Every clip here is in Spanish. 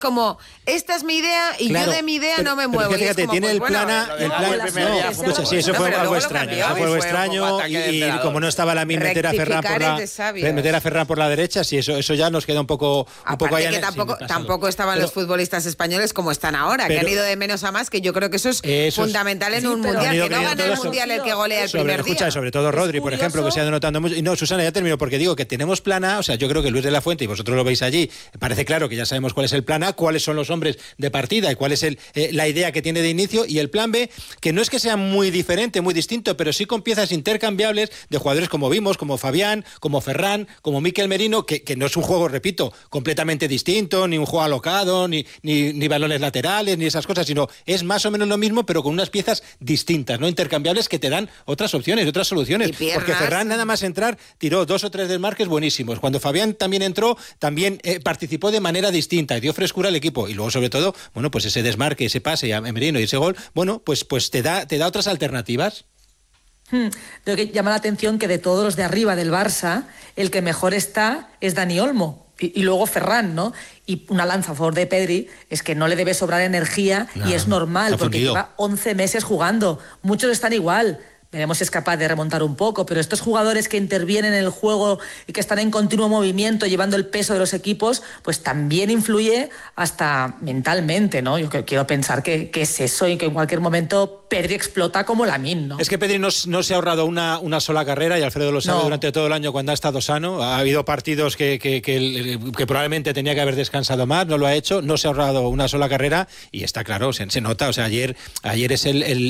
como, esta es mi idea y yo de mi idea no me muevo. Pero fíjate, tiene el plan A, escucha, sí, eso fue algo extraño. Eso fue algo extraño y como no estaba Lamine, meter a Ferran por la derecha, sí, eso ya nos queda un poco ahí. Que tampoco estaban los futbolistas españoles como están ahora, que han ido de menos a más, que yo creo que eso es fundamental en un mundial, que no gana el mundial el que golea el primer día. Escucha, sobre todo Rodri, por ejemplo, que se ha denotando mucho. Y no, Susana, ya termino, porque digo que tenemos plan A, o sea, yo creo que Luis de la Fuente, y vosotros lo veis allí, parece claro que ya sabemos cuál es el plan A, cuáles son los hombres de partida y cuál es la idea que tiene de inicio, y el plan B, que no es que sea muy diferente, muy distinto, pero sí con piezas intercambiables de jugadores como vimos, como Fabián, como Ferran, como Mikel Merino, que no es un juego, repito, completamente distinto, ni un juego alocado, ni balones laterales, ni esas cosas, sino es más o menos lo mismo, pero con unas piezas distintas, no intercambiables, que te dan otras opciones, otras soluciones. Porque Ferran, nada más entrar, tiró 2 o 3 desmarques buenísimos. Cuando Fabián también entró, también participó de manera distinta y dio frescura al equipo. Y luego, sobre todo, bueno, pues ese desmarque, ese pase a Merino y ese gol, bueno, pues te da otras alternativas. Creo que llama la atención que de todos los de arriba del Barça, el que mejor está es Dani Olmo. Y luego Ferran, ¿no? Y una lanza a favor de Pedri es que no le debe sobrar energía, y es normal, porque lleva 11 meses jugando. Muchos están igual. Veremos si es capaz de remontar un poco, pero estos jugadores que intervienen en el juego y que están en continuo movimiento, llevando el peso de los equipos, pues también influye hasta mentalmente, ¿no? Yo quiero pensar que es eso, y que en cualquier momento Pedri explota como Lamine, ¿no? Es que Pedri no se ha ahorrado una sola carrera, y Alfredo lo sabe, durante todo el año cuando ha estado sano. Ha habido partidos que probablemente tenía que haber descansado más, no lo ha hecho, no se ha ahorrado una sola carrera, y está claro, se nota. O sea, ayer es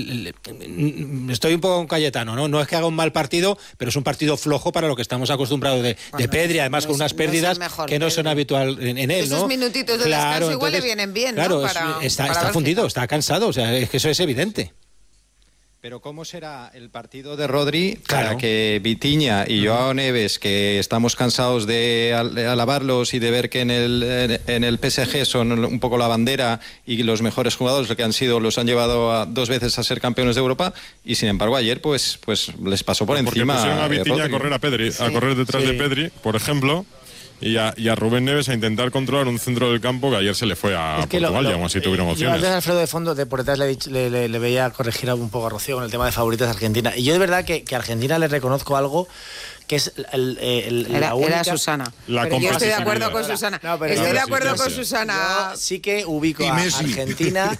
estoy un poco Cayetano, no es que haga un mal partido, pero es un partido flojo para lo que estamos acostumbrados de Pedri, además con unas pérdidas que no son habitual en él, ¿no? Esos minutitos de descanso igual le vienen bien, ¿no? Claro, está fundido, está cansado, o sea, es que eso es evidente. Pero ¿cómo será el partido de Rodri para que Vitinha y Joao Neves, que estamos cansados de alabarlos y de ver que en el PSG son un poco la bandera y los mejores jugadores, lo que han sido, los han llevado 2 veces a ser campeones de Europa, y sin embargo ayer pues les pasó por encima? Porque pusieron a Vitinha a correr a Pedri, a correr detrás de Pedri, por ejemplo. Y a Rubén Neves a intentar controlar un centro del campo que ayer se le fue a Portugal, y aún así tuvieron opciones. Yo Alfredo de fondo, por detrás le veía corregir un poco a Rocío con el tema de favoritas de Argentina. Y yo de verdad que a Argentina le reconozco algo, que es la única... Era Susana. Pero yo estoy de acuerdo con Susana. Estoy de acuerdo con Susana. Yo sí que ubico a Argentina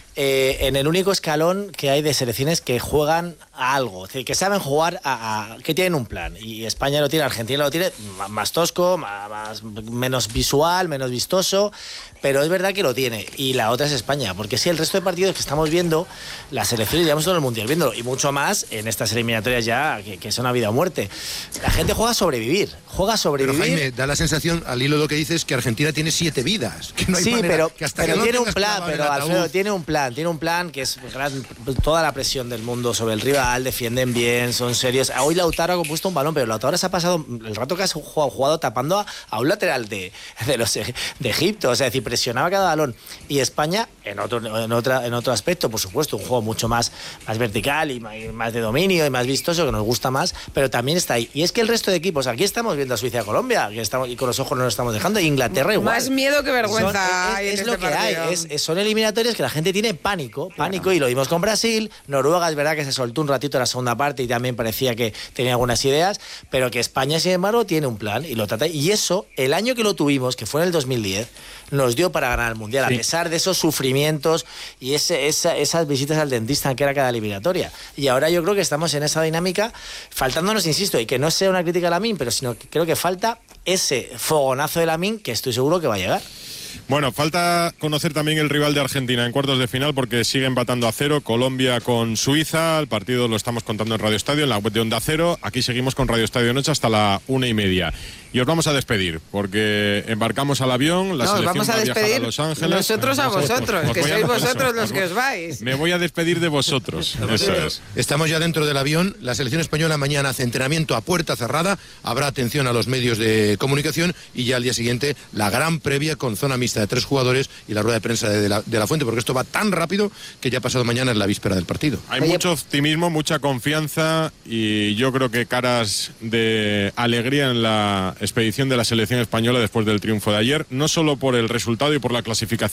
en el único escalón que hay de selecciones que juegan a algo, es decir, que saben jugar que tienen un plan, y España lo tiene, Argentina lo tiene más tosco, menos visual, menos vistoso, pero es verdad que lo tiene. Y la otra es España, porque sí, el resto de partidos que estamos viendo, las selecciones, llevamos todo el mundial viéndolo, y mucho más en estas eliminatorias ya que son a vida o muerte. La gente juega a sobrevivir. Pero Jaime, da la sensación, al hilo de lo que dices, que Argentina tiene 7 vidas. Que no hay manera, pero tiene un plan, Alfredo, tiene un plan que es toda la presión del mundo sobre el rival, defienden bien, son serios. Hoy Lautaro ha compuesto un balón, pero Lautaro se ha pasado el rato que ha jugado tapando a un lateral de Egipto, o sea, es decir, presionaba cada balón. Y España, en otro aspecto, por supuesto, un juego mucho más vertical y más de dominio y más vistoso, que nos gusta más, pero también está ahí. Y es que el resto de equipos, aquí estamos viendo a Suiza y a Colombia, y con los ojos no nos estamos dejando, y Inglaterra igual. Más miedo que vergüenza. Es lo que hay, son eliminatorias que la gente tiene pánico, y lo vimos con Brasil. Noruega es verdad que se soltó un ratito en la segunda parte y también parecía que tenía algunas ideas, pero que España, sin embargo, tiene un plan y lo trata. Y eso, el año que lo tuvimos, que fue en el 2010, nos dio para ganar el Mundial, a pesar de esos sufrimientos y esas visitas al dentista que era cada eliminatoria. Y ahora yo creo que estamos en esa dinámica, faltándonos, insisto, y que no sea una crítica a Lamine, pero sino que creo que falta ese fogonazo de Lamine, que estoy seguro que va a llegar. Bueno, falta conocer también el rival de Argentina en cuartos de final, porque sigue empatando a 0 Colombia con Suiza. El partido lo estamos contando en Radio Estadio, en la web de Onda Cero. Aquí seguimos con Radio Estadio Noche hasta la 1:30. Y os vamos a despedir, porque embarcamos al avión, la selección va a viajar a Los Ángeles. Nosotros a vosotros, que sois vosotros los que os vais. Me voy a despedir de vosotros, eso es. Estamos ya dentro del avión. La selección española mañana hace entrenamiento a puerta cerrada. Habrá atención a los medios de comunicación, y ya al día siguiente la gran previa con zona mixta de 3 jugadores y la rueda de prensa de la Fuente, porque esto va tan rápido que ya pasado mañana es la víspera del partido. Hay mucho optimismo, mucha confianza, y yo creo que caras de alegría en la expedición de la selección española después del triunfo de ayer, no solo por el resultado y por la clasificación